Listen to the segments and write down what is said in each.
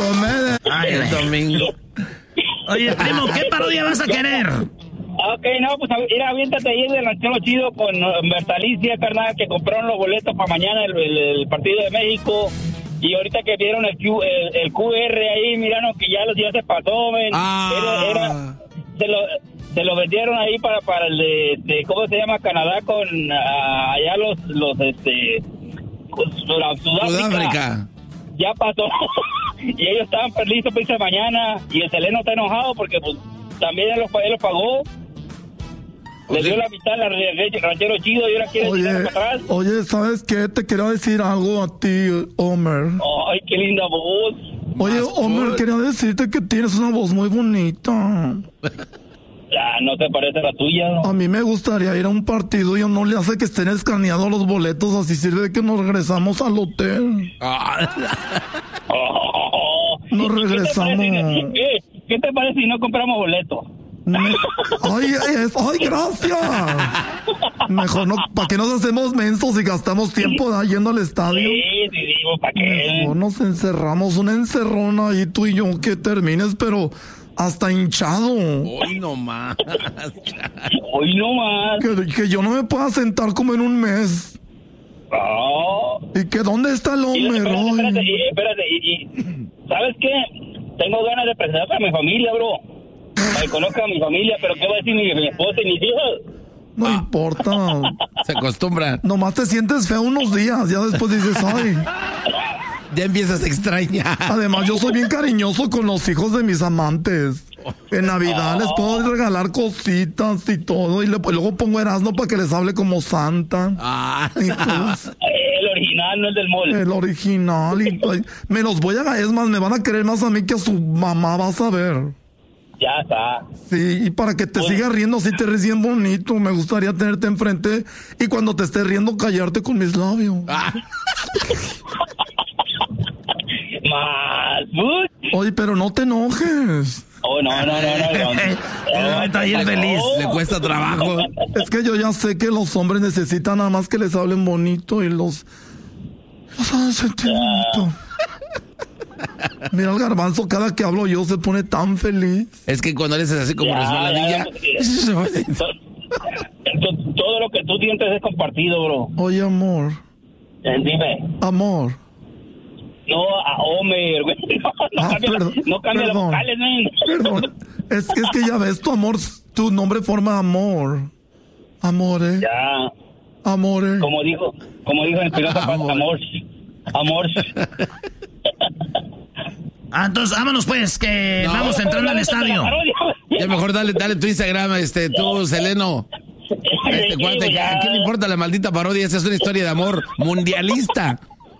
comer. Ay, el domingo. Oye, primo, ¿qué parodia vas a querer? Ok, no, pues mira, aviéntate ahí del ranchero chido con Bertalicia, carnal, que compraron los boletos para mañana el partido de México. Y ahorita que vieron el QR ahí, miraron que ya se pasó, men. Se lo vendieron ahí para el de ¿cómo se llama? Canadá con allá Sudáfrica. Ya pasó. Y ellos estaban listos para irse mañana. Y el Seleno está enojado porque pues también él los pagó. Le dio la mitad al ranchero chido y ahora quiere tirar para atrás. Oye, ¿sabes qué? Te quiero decir algo a ti, Homer. Ay, qué linda voz. Oye, Homer, quería decirte que tienes una voz muy bonita. Ya, no te parece la tuya, ¿no? A mí me gustaría ir a un partido y no le hace que estén escaneados los boletos, así sirve que nos regresamos al hotel. Nos regresamos. ¿Qué te parece si no compramos boletos? Ay, gracias. Mejor no, ¿para qué nos hacemos mensos y gastamos tiempo yendo al estadio? Sí, digo, ¿para qué? Mejor nos encerramos, una encerrona ahí tú y yo, que termines, pero hasta hinchado. Hoy no más. Que yo no me pueda sentar como en un mes. ¿Y que dónde está el hombre? Espérate. ¿Sabes qué? Tengo ganas de presentar a mi familia, bro. Que conozca a mi familia, pero ¿qué va a decir mi esposa y mis hijos? No importa. Se acostumbra. Nomás te sientes feo unos días, ya después dices, ay. Ya empiezas a extrañar. Además, yo soy bien cariñoso con los hijos de mis amantes. En Navidad les puedo regalar cositas y todo. Y luego pongo Erasmo para que les hable como Santa. Pues, el original, no el del mall. El original. Me los voy a... Es más, me van a querer más a mí que a su mamá, vas a ver. Ya está. Sí, y para que te sigas riendo, si te ríes bien bonito, me gustaría tenerte enfrente y cuando te estés riendo, callarte con mis labios. Oye, pero no te enojes. No. Está bien feliz, le cuesta trabajo. Es que yo ya sé que los hombres necesitan nada más que les hablen bonito y los hacen sentir bonito. Mira el Garbanzo, cada que hablo yo se pone tan feliz. Es que cuando eres así como resbaladilla. Todo lo que tú sientes es compartido, bro. Oye, amor. Dime. Amor. No, a Homer, güey. No cambia las vocales, men. Perdón. Es que ya ves, tu amor, tu nombre forma amor. Amore. Ya. Amore. Como dijo el piloto, amor. Entonces vámonos pues, que vamos entrando al estadio. Ya mejor dale tu Instagram, tú, Seleno. Cuate, ¿a quién le importa la maldita parodia? Esa es una historia de amor mundialista.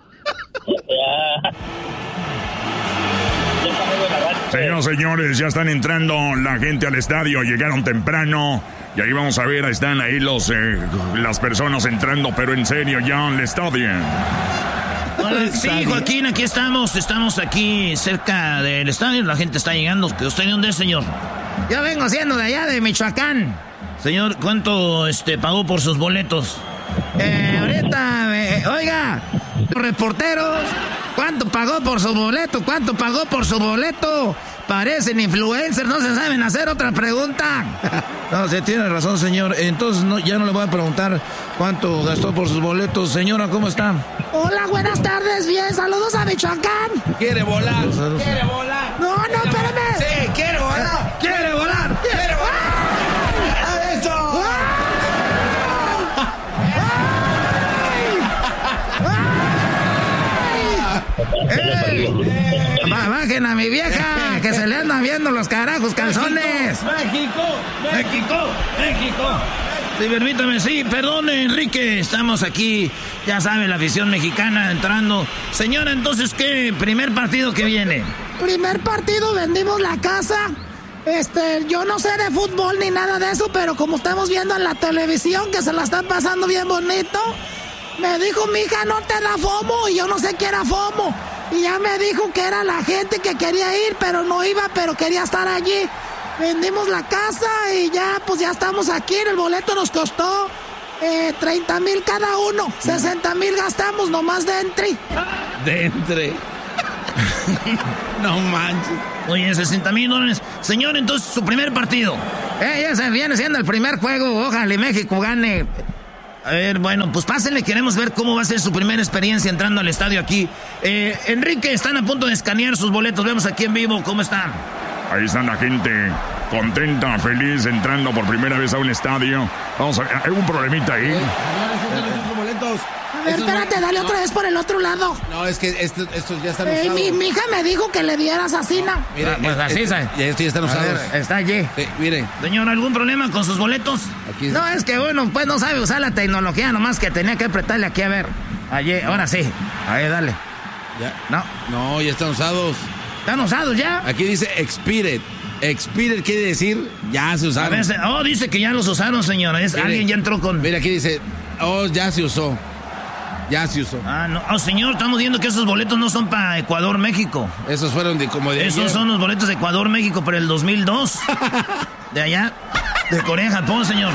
Señores, ya están entrando la gente al estadio, llegaron temprano. Y ahí vamos a ver, están ahí las personas entrando, pero en serio ya al estadio. Hola, sí, Joaquín, aquí estamos aquí cerca del estadio, la gente está llegando. ¿Usted de dónde es, señor? Yo vengo siendo de allá, de Michoacán. Señor, ¿cuánto pagó por sus boletos? Ahorita, oiga, reporteros, ¿cuánto pagó por su boleto? Parecen influencers, no se saben hacer otra pregunta. No, se tiene razón, señor. Entonces ya no le voy a preguntar cuánto gastó por sus boletos. Señora, ¿cómo está? Hola, buenas tardes, bien, saludos a Michoacán. ¿Quiere volar? No, espérame. Sí, quiere volar. ¡Eso! Bajen a mi vieja, que se le andan viendo los carajos calzones. México. Sí, permítame, sí, perdone, Enrique, estamos aquí, ya sabe, la afición mexicana entrando. Señora, entonces, ¿qué primer partido que viene? Primer partido, vendimos la casa. Yo no sé de fútbol ni nada de eso, pero como estamos viendo en la televisión que se la están pasando bien bonito, me dijo mi hija, no te da FOMO, y yo no sé qué era FOMO. Y ya me dijo que era la gente que quería ir, pero no iba, pero quería estar allí. Vendimos la casa y ya estamos aquí. El boleto nos costó 30,000 cada uno. 60,000 gastamos nomás de entry. No manches. Oye, $60,000. Señor, entonces, su primer partido. Ya se viene siendo el primer juego. Ojalá México gane. A ver, bueno, pues pásenle. Queremos ver cómo va a ser su primera experiencia entrando al estadio aquí. Enrique, están a punto de escanear sus boletos. Vemos aquí en vivo cómo están. Ahí están la gente contenta, feliz, entrando por primera vez a un estadio. Vamos a ver, hay un problemita ahí. Boletos. A ver, espérate, dale otra vez por el otro lado. No, es que estos ya están usados. Mi hija me dijo que le dieras así, ¿no? Mira, pues así, ¿sabes? Ya estos ya están usados. Ver, está allí. Mire. Señor, ¿algún problema con sus boletos? Aquí no, es que bueno, pues no sabe usar la tecnología, nomás que tenía que apretarle aquí a ver. Allí, ahora sí. Ahí, dale. Ya. No, ya están usados. ¿Están usados ya? Aquí dice expired. Expired quiere decir ya se usaron. A ver, dice que ya los usaron, señora. Alguien ya entró con... Mira, aquí dice, ya se usó. Ya se usó. No, señor, estamos viendo que esos boletos no son para Ecuador, México. Esos fueron de Esos ayer. son los boletos de Ecuador, México, para el 2002. De allá, de Corea, Japón, señor.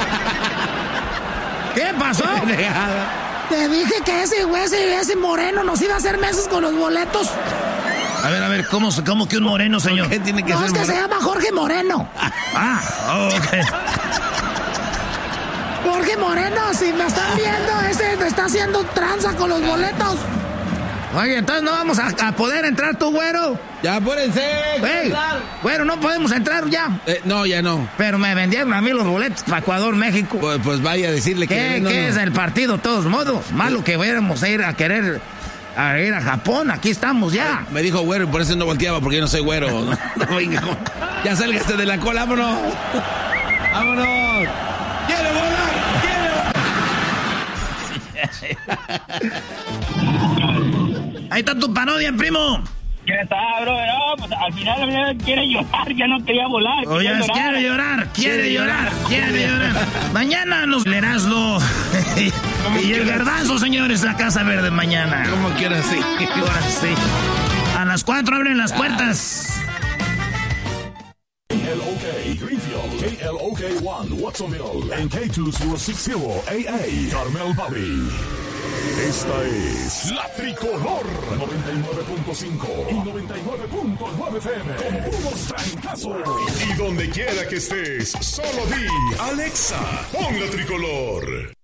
¿Qué pasó? Te dije que ese moreno nos iba a hacer meses con los boletos. A ver, ¿cómo que un moreno, señor? ¿Qué tiene que No, ser es que moreno? se llama Jorge Moreno. Ok. Jorge Moreno, si me están viendo, ese me está haciendo tranza con los boletos. Oye, entonces no vamos a poder entrar, tú, güero. Ya, apúrense. Hey, güero, no podemos entrar ya. No, ya no. Pero me vendieron a mí los boletos para Ecuador, México. Pues vaya a decirle que... ¿Qué es el partido, de todos modos? Malo que fuéramos a ir a Japón, aquí estamos ya. Me dijo güero y por eso no volteaba, porque yo no soy güero. Ya sálgase de la cola, vámonos. ¡Vámonos! ¡Quiere volar! Ahí está tu parodia, primo. ¿Qué está, bro? No, pues al final quiere llorar, ya no quería volar. Oye, quiere llorar. Mañana nos Erasmo y el Garbanzo, señores, a Casa Verde mañana. Como quiera, sí. Ahora sí. A las 4 abren las puertas. KLOK Greenfield, KLOK 1 Watsonville, en K260 AA Carmel Valley. Esta es La Tricolor 99.5 y 99.9 FM con puros trancazos. Y donde quiera que estés, solo di Alexa, pon La Tricolor.